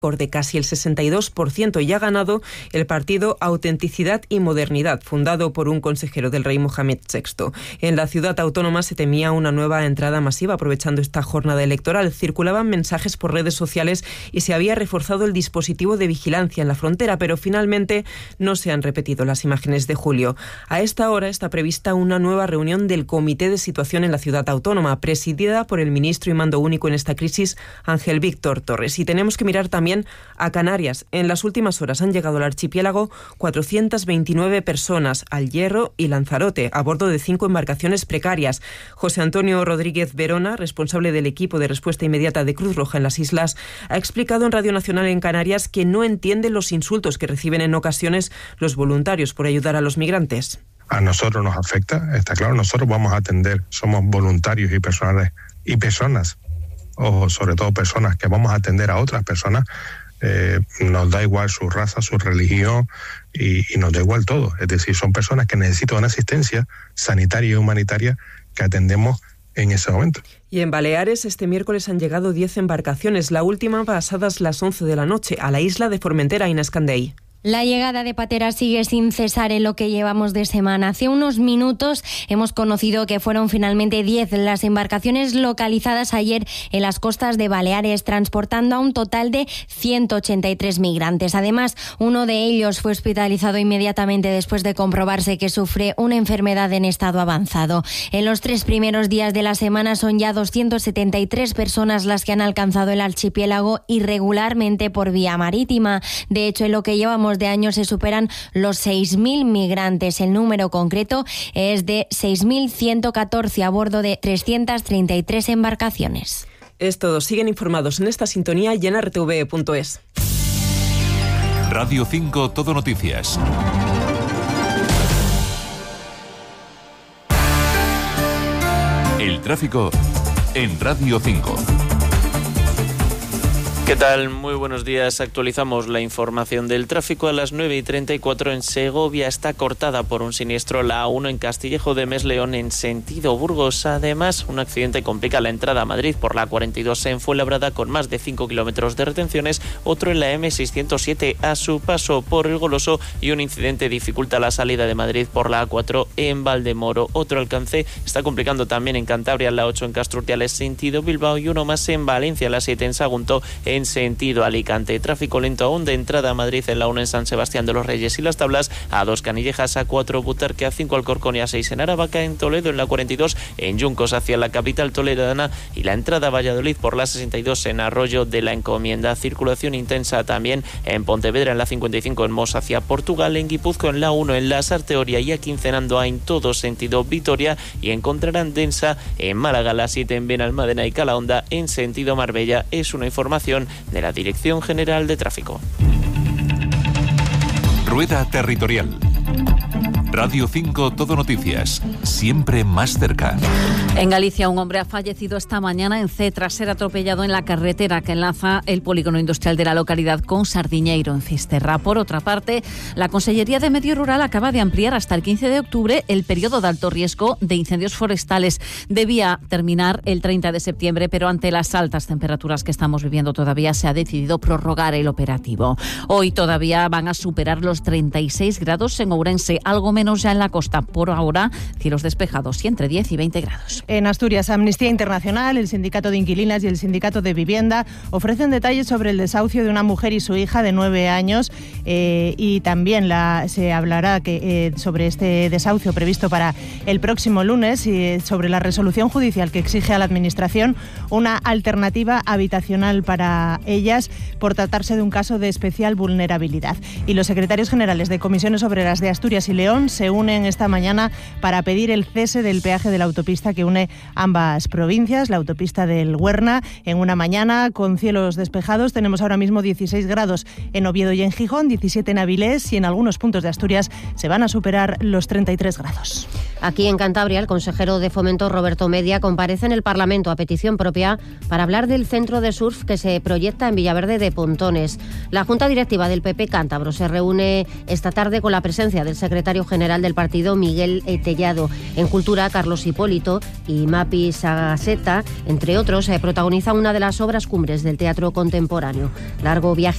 de casi el 62% y ha ganado el partido Autenticidad y Modernidad, fundado por un consejero del rey Mohamed VI. En la ciudad autónoma se temía una nueva entrada masiva aprovechando esta jornada electoral. Circulaban mensajes por redes sociales y se había reforzado el dispositivo de vigilancia en la frontera, pero finalmente no se han repetido las imágenes de julio. A esta hora está prevista una nueva reunión del Comité de Situación en la ciudad autónoma, presidida por el ministro y mando único en esta crisis, Ángel Víctor Torres. Y tenemos que mirar también a Canarias. En las últimas horas han llegado al archipiélago 429 personas, al Hierro y Lanzarote, a bordo de 5 embarcaciones precarias. José Antonio Rodríguez Verona, responsable del equipo de respuesta inmediata de Cruz Roja en las islas, ha explicado en Radio Nacional en Canarias que no entiende los insultos que reciben en ocasiones los voluntarios por ayudar a los migrantes. A nosotros nos afecta, está claro, nosotros vamos a atender, somos voluntarios y personas, o sobre todo personas que vamos a atender a otras personas, nos da igual su raza, su religión y nos da igual todo. Es decir, son personas que necesitan una asistencia sanitaria y humanitaria que atendemos en ese momento. Y en Baleares este miércoles han llegado 10 embarcaciones, la última pasadas las 11 de la noche, a la isla de Formentera, Inés Candey. La llegada de pateras sigue sin cesar en lo que llevamos de semana. Hace unos minutos hemos conocido que fueron finalmente 10 las embarcaciones localizadas ayer en las costas de Baleares, transportando a un total de 183 migrantes. Además, uno de ellos fue hospitalizado inmediatamente después de comprobarse que sufre una enfermedad en estado avanzado. En los 3 primeros días de la semana son ya 273 personas las que han alcanzado el archipiélago irregularmente por vía marítima. De hecho, en lo que llevamos de años se superan los 6.000 migrantes. El número concreto es de 6.114 a bordo de 333 embarcaciones. Es todo. Siguen informados en esta sintonía y en rtve.es. Radio 5 Todo Noticias. El tráfico en Radio 5. ¿Qué tal? Muy buenos días. Actualizamos la información del tráfico. A las 9:34 en Segovia está cortada por un siniestro la A1 en Castillejo de Mes-León en sentido Burgos. Además, un accidente complica la entrada a Madrid por la A42 en Fuenlabrada con más de 5 kilómetros de retenciones. Otro en la M607 a su paso por el Goloso y un incidente dificulta la salida de Madrid por la A4 en Valdemoro. Otro alcance está complicando también en Cantabria, la 8 en Castrurtiales sentido Bilbao y uno más en Valencia, la 7 en Sagunto en sentido Alicante. Tráfico lento aún de entrada a Madrid en la 1 en San Sebastián de los Reyes y las Tablas, a 2 Canillejas, a 4 Butarque, a 5 Alcorcón y a 6 en Aravaca, en Toledo en la 42, en Yuncos hacia la capital toledana y la entrada a Valladolid por la 62 en Arroyo de la Encomienda. Circulación intensa también en Pontevedra en la 55 en Mos hacia Portugal, en Guipúzcoa en la 1 en la Sarteoria y aquí en Cenando en todo sentido Vitoria y encontrarán densa en Málaga, la 7 en Benalmádena y Calahonda en sentido Marbella. Es una información de la Dirección General de Tráfico. Rueda territorial. Radio 5 Todo Noticias, siempre más cerca. En Galicia, un hombre ha fallecido esta mañana en C tras ser atropellado en la carretera que enlaza el polígono industrial de la localidad con Sardiñeiro, en Fisterra. Por otra parte, la Consellería de Medio Rural acaba de ampliar hasta el 15 de octubre el periodo de alto riesgo de incendios forestales. Debía terminar el 30 de septiembre, pero ante las altas temperaturas que estamos viviendo todavía se ha decidido prorrogar el operativo. Hoy todavía van a superar los 36 grados en Ourense, algo menos ya en la costa. Por ahora, cielos despejados y entre 10 y 20 grados. En Asturias, Amnistía Internacional, el Sindicato de Inquilinas y el Sindicato de Vivienda ofrecen detalles sobre el desahucio de una mujer y su hija de 9 años y también se hablará sobre este desahucio previsto para el próximo lunes y sobre la resolución judicial que exige a la Administración una alternativa habitacional para ellas por tratarse de un caso de especial vulnerabilidad. Y los secretarios generales de Comisiones Obreras de Asturias y León se unen esta mañana para pedir el cese del peaje de la autopista que une ambas provincias, la autopista del Huerna, en una mañana con cielos despejados. Tenemos ahora mismo 16 grados en Oviedo y en Gijón, 17 en Avilés y en algunos puntos de Asturias se van a superar los 33 grados. Aquí en Cantabria, el consejero de Fomento, Roberto Media, comparece en el Parlamento a petición propia para hablar del centro de surf que se proyecta en Villaverde de Pontones. La Junta Directiva del PP Cántabro se reúne esta tarde con la presencia del secretario general del partido, Miguel Tellado. En Cultura, Carlos Hipólito y Mapi Sagaseta, entre otros, protagonizan una de las obras cumbres del teatro contemporáneo. Largo viaje